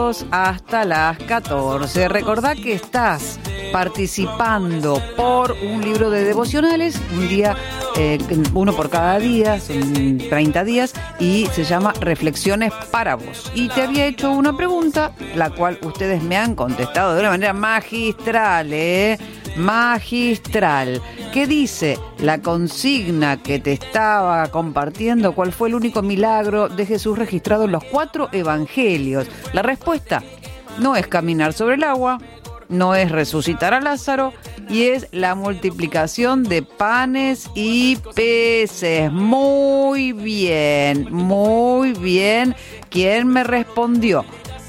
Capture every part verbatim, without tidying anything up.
vos hasta las catorce. Recordá que estás participando por un libro de devocionales, un día, eh, uno por cada día, son treinta días, y se llama Reflexiones para vos. Y te había hecho una pregunta, la cual ustedes me han contestado de una manera magistral, ¿eh? Magistral. ¿Qué dice la consigna que te estaba compartiendo? ¿Cuál fue el único milagro de Jesús registrado en los cuatro evangelios? La respuesta no es caminar sobre el agua, no es resucitar a Lázaro, y es la multiplicación de panes y peces. Muy bien, muy bien. ¿Quién me respondió?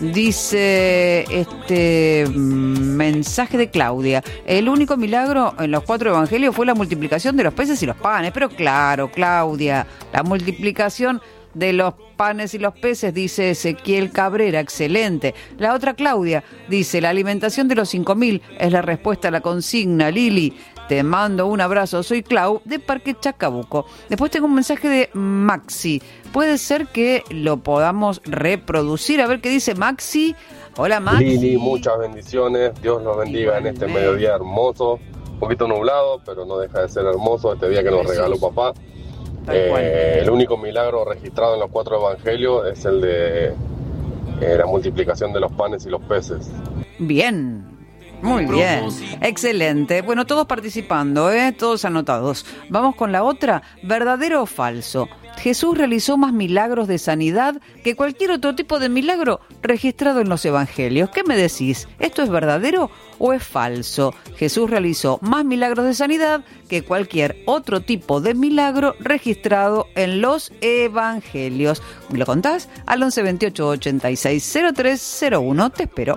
Dice este mensaje de Claudia: el único milagro en los cuatro evangelios fue la multiplicación de los peces y los panes. Pero claro, Claudia, la multiplicación de los panes y los peces, dice Ezequiel Cabrera, excelente. La otra Claudia dice: la alimentación de los cinco mil es la respuesta a la consigna. Lili, te mando un abrazo, soy Clau de Parque Chacabuco. Después tengo un mensaje de Maxi. Puede ser que lo podamos reproducir, a ver qué dice Maxi. Hola Maxi. Lili, muchas bendiciones, Dios nos bendiga en este mediodía hermoso, un poquito nublado, pero no deja de ser hermoso este día que nos regaló papá. Eh, el único milagro registrado en los cuatro evangelios es el de eh, la multiplicación de los panes y los peces. Bien, muy bien, excelente. Bueno, todos participando, ¿eh? Todos anotados. Vamos con la otra, ¿verdadero o falso? Jesús realizó más milagros de sanidad que cualquier otro tipo de milagro registrado en los evangelios. ¿Qué me decís? ¿Esto es verdadero o es falso? Jesús realizó más milagros de sanidad que cualquier otro tipo de milagro registrado en los evangelios. ¿Me lo contás? Al once veintiocho ochenta y seis cero tres cero uno. Te espero.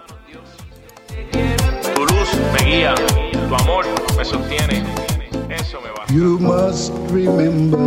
Tu luz me guía, tu amor me sostiene. Eso me basta. You must remember